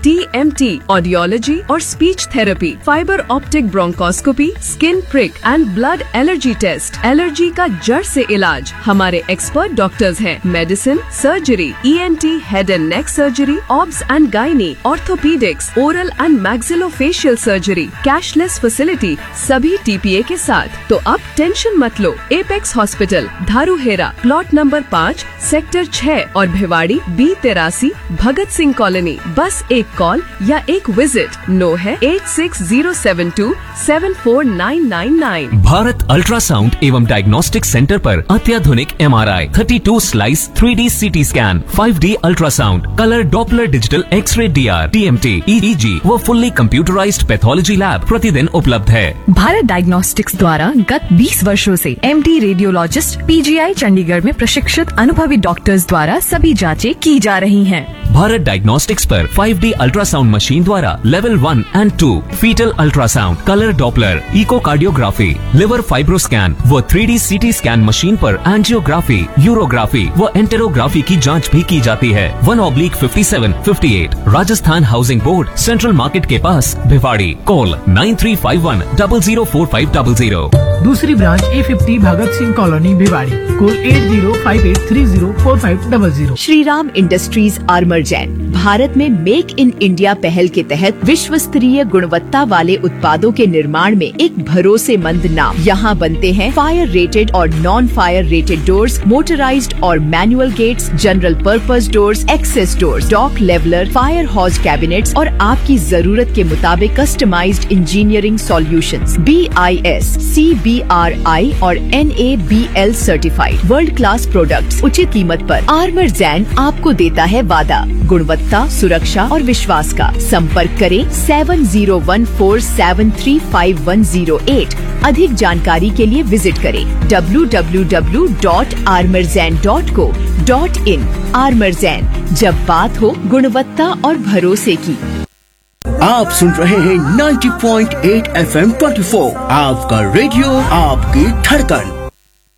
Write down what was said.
TMT, audiology और speech therapy, fibre optic bronchoscopy, skin prick and blood allergy test, allergy का जड़ से इलाज। हमारे एक्सपर्ट डॉक्टर्स हैं। Medicine, surgery, ENT, head and neck surgery, obs and gynae, orthopaedics, oral and maxillofacial surgery, cashless facility, सभी TPA के साथ। तो अब टेंशन मत लो। Apex hospital, धारूहेरा, plot number 5, sector 6 और भिवाड़ी B83, भगत सिंह कॉलोनी। बस एक कॉल या एक विजिट। नो है 8607274999। भारत अल्ट्रासाउंड एवं डायग्नोस्टिक सेंटर पर अत्याधुनिक MRI, 32 slice 3D CT scan, 5D ultrasound, colour Doppler digital x ray DR, TMT, EEG व फुल्ली कंप्यूटराइज्ड पैथोलॉजी लैब प्रतिदिन उपलब्ध है। भारत डायग्नोस्टिक्स द्वारा गत 20 वर्षों से MD रेडियोलॉजिस्ट PGI चंडीगढ़ में प्रशिक्षित अनुभवी डॉक्टर्स द्वारा सभी जांचें की जा रही हैं। भारत डायग्नोस्टिक्स पर 5D अल्ट्रासाउंड मशीन द्वारा level 1 and 2 fetal ultrasound, colour Doppler, echocardiography, liver fibroscan व 3D CT स्कैन मशीन पर एंजियोग्राफी, यूरोग्राफी व एंटेरोग्राफी की जांच भी की जाती है। 1/5758 Rajasthan housing board, central market के पास, भिवाड़ी। कॉल 9351004500। दूसरी branch A50 Bhagat Singh colony Bhiwadi. Call 8058304500। Shri Ram industries armour Jain Bharat में मेक इन इंडिया पहल के तहत विश्व स्तरीय गुणवत्ता वाले उत्पादों के निर्माण में एक भरोसेमंद नाम। यहाँ बनते हैं फायर रेटेड और non fire rated doors, motorised और manual gets, general purpose doors, access doors, dock leveller, fire हॉज cabinets और आपकी जरूरत के मुताबिक customised engineering solutions, BIS, CBRI और NABL certified world class products उचित कीमत पर। आर्मर जैन आपको देता है वादा, गुणवत्ता, सुरक्षा और विश्वास का। संपर्क करें 7014735108। अधिक जानकारी के लिए विजिट करें www.armorzan.co.in। आर्मर जैन, जब बात हो गुणवत्ता और भरोसे की। आप सुन रहे हैं 90.8 FM 24, आपका रेडियो, आपकी धड़कन।